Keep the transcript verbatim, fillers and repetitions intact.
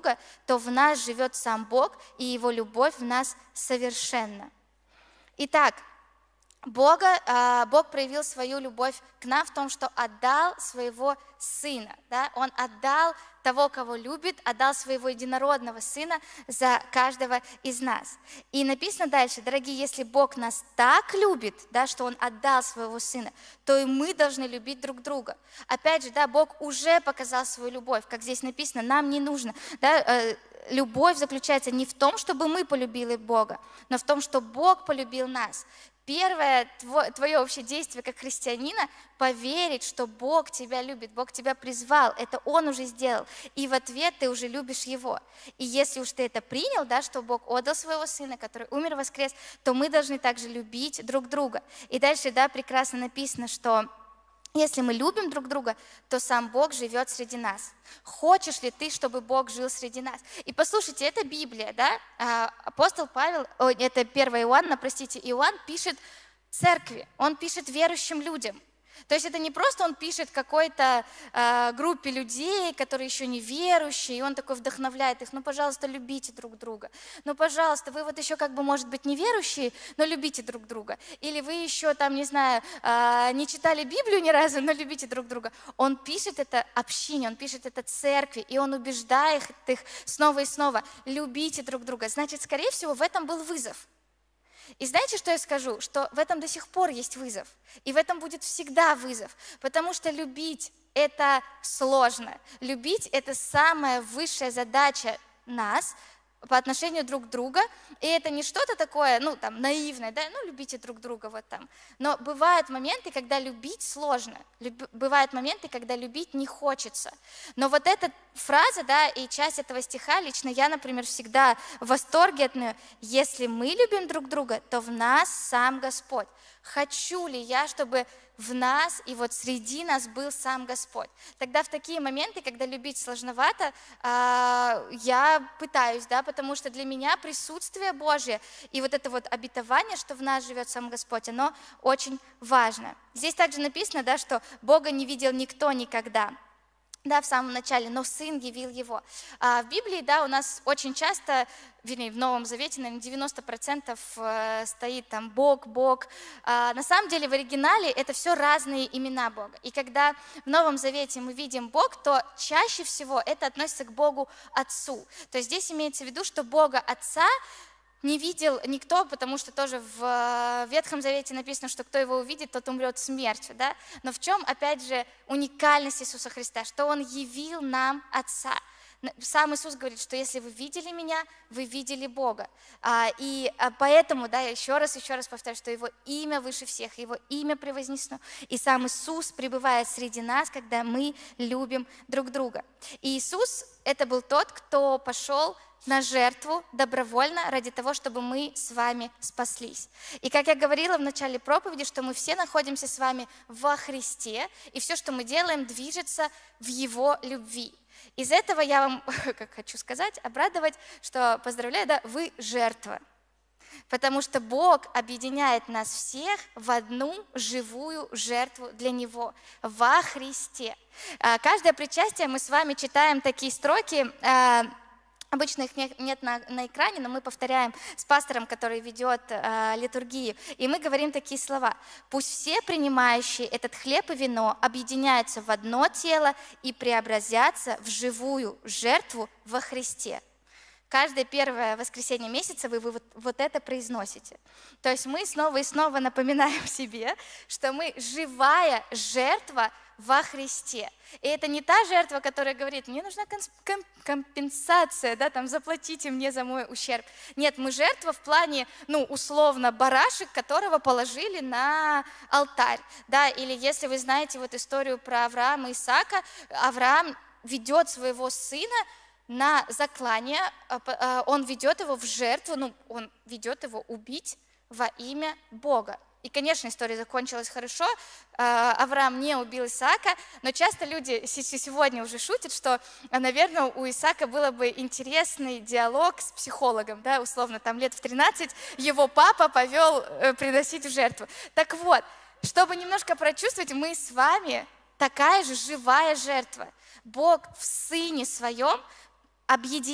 друга, то в нас живет сам Бог, и Его любовь в нас совершенна. Итак, Бога, Бог проявил свою любовь к нам в том, что отдал своего Сына. Да? Он отдал того, кого любит, отдал своего единородного Сына за каждого из нас. И написано дальше: дорогие, если Бог нас так любит, да, что Он отдал своего Сына, то и мы должны любить друг друга. Опять же, да, Бог уже показал свою любовь, как здесь написано, нам не нужно. Да, любовь заключается не в том, чтобы мы полюбили Бога, но в том, что Бог полюбил нас. Первое твое вообще действие как христианина – поверить, что Бог тебя любит, Бог тебя призвал, это Он уже сделал, и в ответ ты уже любишь Его. И если уж ты это принял, да, что Бог отдал своего Сына, который умер и воскрес, то мы должны также любить друг друга. И дальше, да, прекрасно написано, что если мы любим друг друга, то сам Бог живет среди нас. Хочешь ли ты, чтобы Бог жил среди нас? И послушайте, это Библия, да? Апостол Павел, о, это первое Иоанна, простите, Иоанн пишет церкви, он пишет верующим людям. То есть это не просто он пишет какой-то э, группе людей, которые еще не верующие, и он такой вдохновляет их: ну, пожалуйста, любите друг друга. Ну, пожалуйста, вы вот еще как бы, может быть, не верующие, но любите друг друга. Или вы еще там, не знаю, э, не читали Библию ни разу, но любите друг друга. Он пишет это общине, он пишет это церкви, и он убеждает их снова и снова: любите друг друга. Значит, скорее всего, в этом был вызов. И знаете, что я скажу? Что в этом до сих пор есть вызов. И в этом будет всегда вызов. Потому что любить – это сложно. Любить – это самая высшая задача нас по отношению друг к другу. И это не что-то такое, ну, там, наивное, да, ну, любите друг друга вот там. Но бывают моменты, когда любить сложно. Люб... Бывают моменты, когда любить не хочется. Но вот эта фраза, да, и часть этого стиха, лично я, например, всегда в восторге от нее: если мы любим друг друга, то в нас сам Господь. Хочу ли я, чтобы в нас и вот среди нас был сам Господь? Тогда в такие моменты, когда любить сложновато, я пытаюсь, да, потому что для меня присутствие Божье и вот это вот обетование, что в нас живет сам Господь, оно очень важно. Здесь также написано, да, что Бога не видел никто никогда. Да, в самом начале, но Сын явил Его. А в Библии, да, у нас очень часто, вернее, в Новом Завете, наверное, девяносто процентов стоит там Бог, Бог. А на самом деле в оригинале это все разные имена Бога. И когда в Новом Завете мы видим Бог, то чаще всего это относится к Богу Отцу. То есть здесь имеется в виду, что Бога Отца не видел никто, потому что тоже в Ветхом Завете написано, что кто его увидит, тот умрет смертью. Да? Но в чем, опять же, уникальность Иисуса Христа? Что Он явил нам Отца. Сам Иисус говорит, что если вы видели Меня, вы видели Бога. И поэтому, да, я еще раз, еще раз повторяю, что Его имя выше всех, Его имя превознесено. И сам Иисус пребывает среди нас, когда мы любим друг друга. И Иисус – это был тот, кто пошел на жертву добровольно ради того, чтобы мы с вами спаслись. И как я говорила в начале проповеди, что мы все находимся с вами во Христе, и все, что мы делаем, движется в Его любви. Из этого я вам, как хочу сказать, обрадовать, что, поздравляю, да, вы жертва. Потому что Бог объединяет нас всех в одну живую жертву для Него во Христе. Каждое причастие мы с вами читаем такие строки. Обычно их нет на, на экране, но мы повторяем с пастором, который ведет э, литургию. И мы говорим такие слова: «Пусть все принимающие этот хлеб и вино объединяются в одно тело и преобразятся в живую жертву во Христе». Каждое первое воскресенье месяца вы, вы вот, вот это произносите. То есть мы снова и снова напоминаем себе, что мы живая жертва во Христе. И это не та жертва, которая говорит: мне нужна компенсация, да, там, заплатите мне за мой ущерб. Нет, мы жертва в плане, ну, условно, барашек, которого положили на алтарь. Да, или если вы знаете вот историю про Авраама и Исаака, Авраам ведет своего сына на заклание, он ведет его в жертву, ну, он ведет его убить во имя Бога. И, конечно, история закончилась хорошо, Авраам не убил Исаака, но часто люди сегодня уже шутят, что, наверное, у Исаака было бы интересный диалог с психологом, да, условно, там лет в тринадцать его папа повел приносить в жертву. Так вот, чтобы немножко прочувствовать, мы с вами такая же живая жертва. Бог в Сыне Своем объединяет